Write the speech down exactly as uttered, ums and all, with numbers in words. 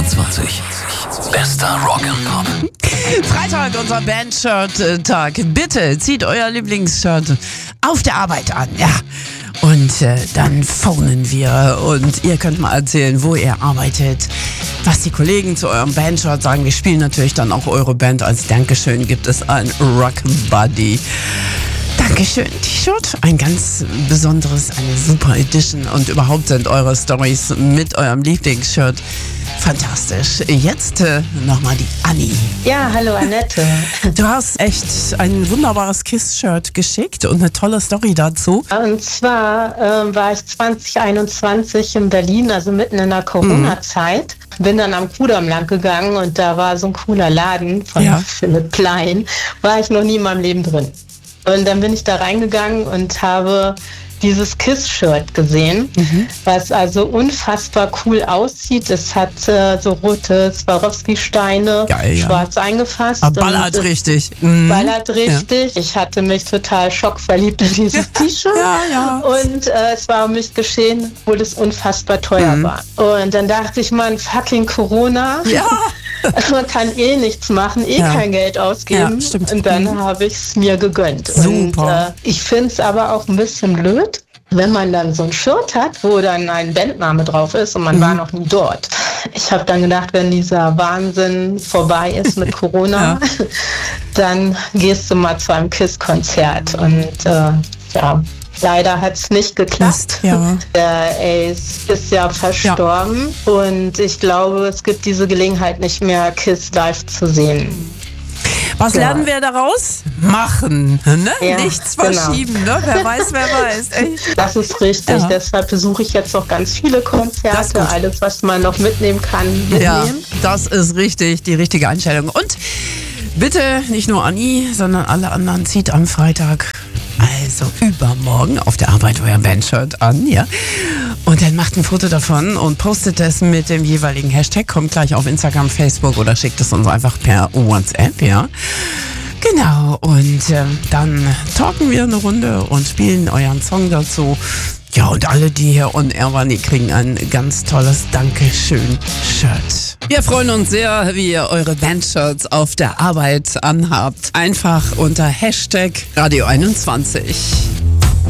einundzwanzig. Bester Rock and Pop. Freitag, unser Band-Shirt-Tag. Bitte zieht euer Lieblingsshirt auf der Arbeit an, ja. Und äh, dann phonen wir und ihr könnt mal erzählen, wo ihr arbeitet, was die Kollegen zu eurem Bandshirt sagen. Wir spielen natürlich dann auch eure Band. Als Dankeschön gibt es ein Rock Buddy. Dankeschön, T-Shirt. Ein ganz besonderes, eine super Edition. Und überhaupt sind eure Storys mit eurem Lieblingsshirt fantastisch. Jetzt äh, nochmal die Anni. Ja, hallo Annette. Du hast echt ein wunderbares Kiss-Shirt geschickt und eine tolle Story dazu. Und zwar äh, war ich zwanzig einundzwanzig in Berlin, also mitten in der Corona-Zeit. Bin dann am Kudamm lang gegangen und da war so ein cooler Laden von Ja. Philipp Plein. War ich noch nie in meinem Leben drin. Und dann bin ich da reingegangen und habe dieses Kiss-Shirt gesehen, mhm. was also unfassbar cool aussieht. Es hat äh, so rote Swarovski-Steine, Geil, ja. schwarz eingefasst. Aber ballert und, äh, richtig. Mhm. Ballert richtig. Ja. Ich hatte mich total schockverliebt in dieses T-Shirt. Ja, ja. Und äh, es war um mich geschehen, obwohl es unfassbar teuer Mhm. war. Und dann dachte ich, man, fucking Corona. Ja. Man kann eh nichts machen, eh Ja. kein Geld ausgeben. Ja, stimmt. Und dann Mhm. habe ich es mir gegönnt. Super. Und äh, ich finde es aber auch ein bisschen blöd, wenn man dann so ein Shirt hat, wo dann ein Bandname drauf ist und man Mhm. war noch nie dort. Ich habe dann gedacht, wenn dieser Wahnsinn vorbei ist mit Corona, Ja. dann gehst du mal zu einem Kiss-Konzert. Und äh, ja, leider hat es nicht geklappt. Mist, ja. Der Ace ist ja verstorben und ich glaube, es gibt diese Gelegenheit nicht mehr, Kiss live zu sehen. Was Ja. lernen wir daraus? Machen, ne? Ja, Nichts genau. verschieben, ne? Wer weiß, wer weiß. Echt. Das ist richtig. Ja. Deshalb besuche ich jetzt noch ganz viele Das ist Konzerte. gut. Alles, was man noch mitnehmen kann, mitnehmen. Ja, das ist richtig, die richtige Einstellung. Und bitte nicht nur Anni, sondern alle anderen zieht am Freitag, also übermorgen, auf der Arbeit euer Bandshirt an, ja. Und dann macht ein Foto davon und postet es mit dem jeweiligen Hashtag, kommt gleich auf Instagram, Facebook oder schickt es uns einfach per WhatsApp, ja. Genau, und äh, dann talken wir eine Runde und spielen euren Song dazu. Ja, und alle, die hier on air waren, die kriegen ein ganz tolles Dankeschön-Shirt. Wir freuen uns sehr, wie ihr eure Bandshirts auf der Arbeit anhabt. Einfach unter Hashtag Radio einundzwanzig.